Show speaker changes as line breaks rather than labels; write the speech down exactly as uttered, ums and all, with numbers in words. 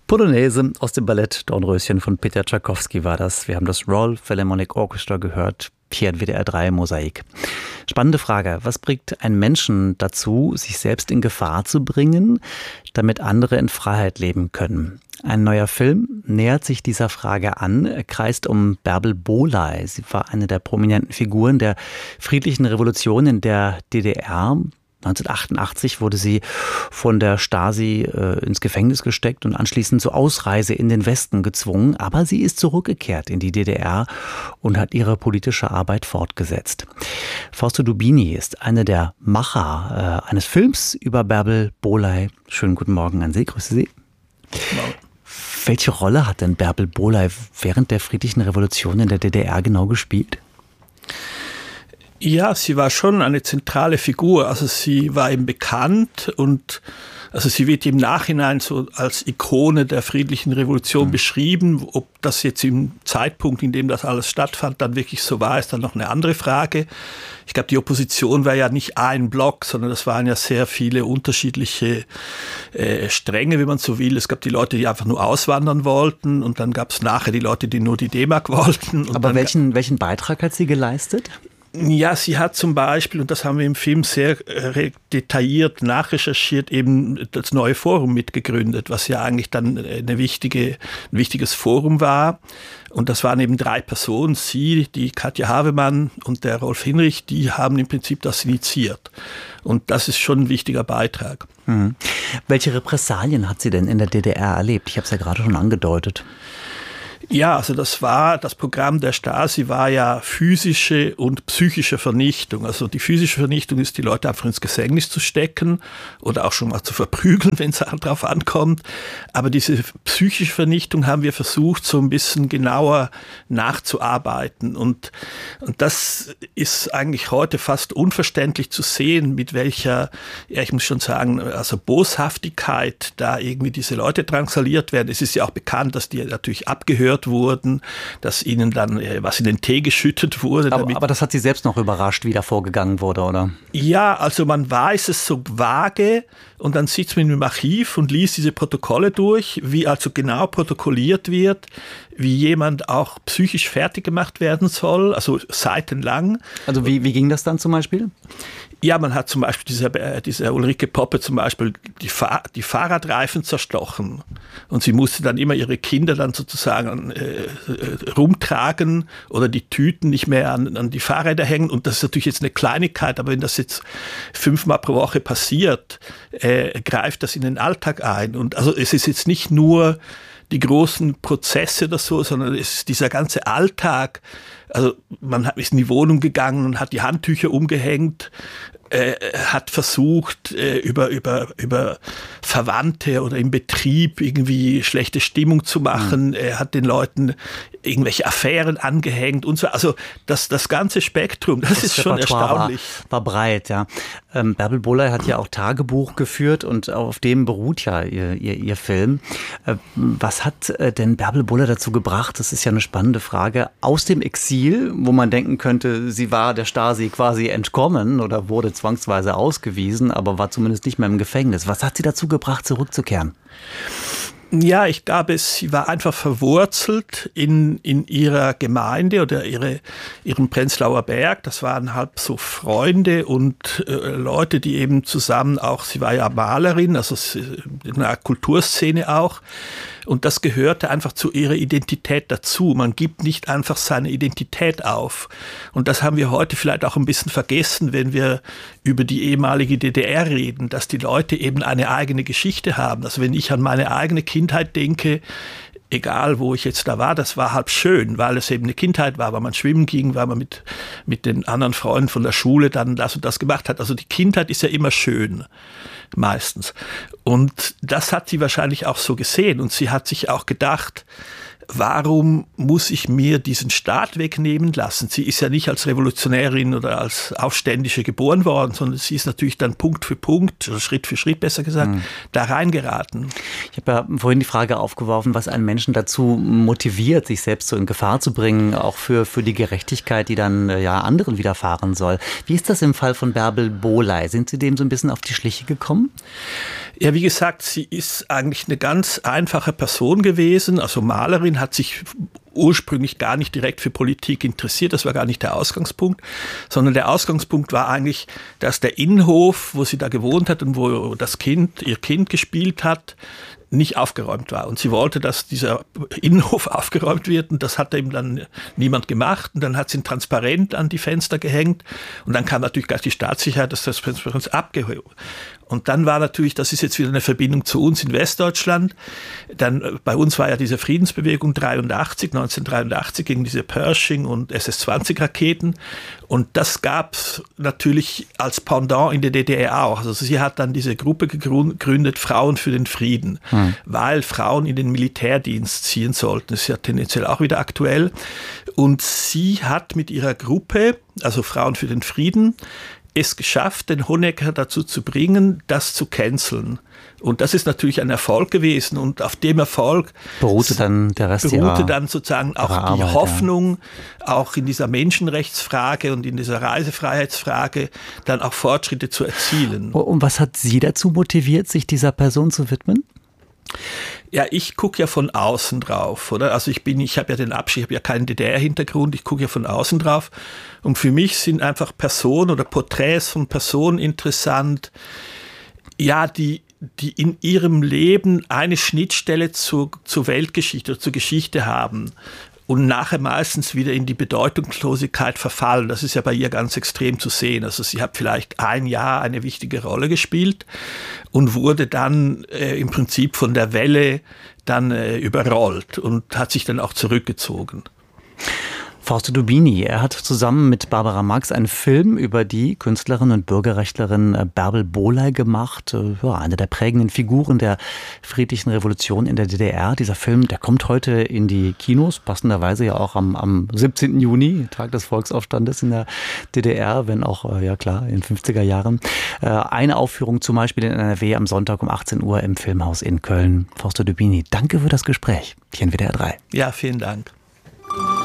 Polonaise aus dem Ballett Dornröschen von Peter Tschaikowski war das. Wir haben das Royal Philharmonic Orchestra gehört. Hier in W D R drei Mosaik. Spannende Frage. Was bringt einen Menschen dazu, sich selbst in Gefahr zu bringen, damit andere in Freiheit leben können? Ein neuer Film nähert sich dieser Frage an. Er kreist um Bärbel Bohley. Sie war eine der prominenten Figuren der friedlichen Revolution in der D D R. neunzehnhundertachtundachtzig wurde sie von der Stasi äh, ins Gefängnis gesteckt und anschließend zur Ausreise in den Westen gezwungen. Aber sie ist zurückgekehrt in die D D R und hat ihre politische Arbeit fortgesetzt. Fausto Dubini ist eine der Macher äh, eines Films über Bärbel Bohley. Schönen guten Morgen an Sie. Grüße Sie.
Wow.
Welche Rolle hat denn Bärbel Bohley während der friedlichen Revolution in der D D R genau gespielt?
Ja, sie war schon eine zentrale Figur. Also sie war eben bekannt und also sie wird im Nachhinein so als Ikone der friedlichen Revolution mhm. beschrieben. Ob das jetzt im Zeitpunkt, in dem das alles stattfand, dann wirklich so war, ist dann noch eine andere Frage. Ich glaube, die Opposition war ja nicht ein Block, sondern das waren ja sehr viele unterschiedliche äh, Stränge, wenn man so will. Es gab die Leute, die einfach nur auswandern wollten und dann gab es nachher die Leute, die nur die D-Mark wollten. Und
Aber welchen, welchen Beitrag hat sie geleistet?
Ja, sie hat zum Beispiel, und das haben wir im Film sehr äh, detailliert nachrecherchiert, eben das neue Forum mitgegründet, was ja eigentlich dann eine wichtige, ein wichtiges Forum war. Und das waren eben drei Personen, sie, die Katja Havemann und der Rolf Hinrich, die haben im Prinzip das initiiert. Und das ist schon ein wichtiger Beitrag.
Mhm. Welche Repressalien hat sie denn in der D D R erlebt? Ich habe es ja gerade schon angedeutet.
Ja, also das war, das Programm der Stasi war ja physische und psychische Vernichtung. Also die physische Vernichtung ist, die Leute einfach ins Gefängnis zu stecken oder auch schon mal zu verprügeln, wenn es darauf ankommt. Aber diese psychische Vernichtung haben wir versucht, so ein bisschen genauer nachzuarbeiten. Und, und das ist eigentlich heute fast unverständlich zu sehen, mit welcher, ja, ich muss schon sagen, also Boshaftigkeit da irgendwie diese Leute drangsaliert werden. Es ist ja auch bekannt, dass die natürlich abgehört wurden, dass ihnen dann äh, was in den Tee geschüttet wurde.
Aber, aber das hat Sie selbst noch überrascht, wie da vorgegangen wurde, oder?
Ja, also man weiß es so vage und dann sitzt man im Archiv und liest diese Protokolle durch, wie also genau protokolliert wird, wie jemand auch psychisch fertig gemacht werden soll, also seitenlang.
Also wie, wie ging das dann zum Beispiel?
Ja, man hat zum Beispiel dieser, äh, dieser Ulrike Poppe zum Beispiel die, Fahr- die Fahrradreifen zerstochen und sie musste dann immer ihre Kinder dann sozusagen äh, rumtragen oder die Tüten nicht mehr an, an die Fahrräder hängen und das ist natürlich jetzt eine Kleinigkeit, aber wenn das jetzt fünfmal pro Woche passiert, äh, greift das in den Alltag ein und also es ist jetzt nicht nur die großen Prozesse oder so, sondern es ist dieser ganze Alltag. Also man ist in die Wohnung gegangen und hat die Handtücher umgehängt, äh, hat versucht, äh, über, über, über Verwandte oder im Betrieb irgendwie schlechte Stimmung zu machen. Mhm. Er hat den Leuten irgendwelche Affären angehängt und so. Also das, das ganze Spektrum, das, das ist schon erstaunlich.
War, war breit, ja. Ähm, Bärbel Bohley hat ja auch Tagebuch geführt und auf dem beruht ja ihr, ihr, ihr Film. Äh, was hat äh, denn Bärbel Bohley dazu gebracht? Das ist ja eine spannende Frage. Aus dem Exil, wo man denken könnte, sie war der Stasi quasi entkommen oder wurde zwangsweise ausgewiesen, aber war zumindest nicht mehr im Gefängnis. Was hat sie dazu gebracht, zurückzukehren?
Ja, ich glaube, sie war einfach verwurzelt in, in ihrer Gemeinde oder ihre, ihrem Prenzlauer Berg. Das waren halt so Freunde und äh, Leute, die eben zusammen auch, sie war ja Malerin, also in einer Kulturszene auch. Und das gehörte einfach zu ihrer Identität dazu. Man gibt nicht einfach seine Identität auf. Und das haben wir heute vielleicht auch ein bisschen vergessen, wenn wir über die ehemalige D D R reden, dass die Leute eben eine eigene Geschichte haben. Also wenn ich an meine eigene Kindheit denke, egal wo ich jetzt da war, das war halb schön, weil es eben eine Kindheit war, weil man schwimmen ging, weil man mit, mit den anderen Freunden von der Schule dann das und das gemacht hat. Also die Kindheit ist ja immer schön, meistens. Und das hat sie wahrscheinlich auch so gesehen und sie hat sich auch gedacht, warum muss ich mir diesen Staat wegnehmen lassen? Sie ist ja nicht als Revolutionärin oder als Aufständische geboren worden, sondern sie ist natürlich dann Punkt für Punkt, oder Schritt für Schritt besser gesagt, mhm. da reingeraten.
Ich habe ja vorhin die Frage aufgeworfen, was einen Menschen dazu motiviert, sich selbst so in Gefahr zu bringen, auch für, für die Gerechtigkeit, die dann ja anderen widerfahren soll. Wie ist das im Fall von Bärbel Bohley? Sind Sie dem so ein bisschen auf die Schliche gekommen?
Ja, wie gesagt, sie ist eigentlich eine ganz einfache Person gewesen. Also Malerin, hat sich ursprünglich gar nicht direkt für Politik interessiert. Das war gar nicht der Ausgangspunkt, sondern der Ausgangspunkt war eigentlich, dass der Innenhof, wo sie da gewohnt hat und wo das Kind, ihr Kind gespielt hat, nicht aufgeräumt war. Und sie wollte, dass dieser Innenhof aufgeräumt wird, und das hat eben dann niemand gemacht. Und dann hat sie ein Transparent an die Fenster gehängt, und dann kam natürlich gleich die Staatssicherheit, dass das Transparent abgehoben. Und dann war natürlich, das ist jetzt wieder eine Verbindung zu uns in Westdeutschland, dann bei uns war ja diese Friedensbewegung dreiundachtzig, neunzehnhundertdreiundachtzig gegen diese Pershing und S S zwanzig Raketen, und das gab es natürlich als Pendant in der D D R auch. Also sie hat dann diese Gruppe gegründet, Frauen für den Frieden, hm. weil Frauen in den Militärdienst ziehen sollten. Das ist ja tendenziell auch wieder aktuell. Und sie hat mit ihrer Gruppe, also Frauen für den Frieden, es geschafft, den Honecker dazu zu bringen, das zu canceln. Und das ist natürlich ein Erfolg gewesen. Und auf dem Erfolg
beruhte dann der Rest
beruhte
ihrer,
dann sozusagen auch die
Arbeit,
Hoffnung, ja. auch in dieser Menschenrechtsfrage und in dieser Reisefreiheitsfrage dann auch Fortschritte zu erzielen.
Und was hat Sie dazu motiviert, sich dieser Person zu widmen?
Ja, ich gucke ja von außen drauf, oder? Also ich bin, ich habe ja den Abschied, ich habe ja keinen D D R-Hintergrund, ich gucke ja von außen drauf. Und für mich sind einfach Personen oder Porträts von Personen interessant, ja, die, die in ihrem Leben eine Schnittstelle zu, zur Weltgeschichte oder zur Geschichte haben und nachher meistens wieder in die Bedeutungslosigkeit verfallen. Das ist ja bei ihr ganz extrem zu sehen. Also sie hat vielleicht ein Jahr eine wichtige Rolle gespielt und wurde dann äh, im Prinzip von der Welle dann äh, überrollt und hat sich dann auch zurückgezogen.
Fausto Dubini, er hat zusammen mit Barbara Marx einen Film über die Künstlerin und Bürgerrechtlerin Bärbel Bohley gemacht. Ja, eine der prägenden Figuren der friedlichen Revolution in der D D R. Dieser Film, der kommt heute in die Kinos, passenderweise ja auch am, am siebzehnten Juni, Tag des Volksaufstandes in der D D R, wenn auch, ja klar, in den fünfziger Jahren. Eine Aufführung zum Beispiel in N R W am Sonntag um achtzehn Uhr im Filmhaus in Köln. Fausto Dubini, danke für das Gespräch hier in W D R drei.
Ja, vielen Dank.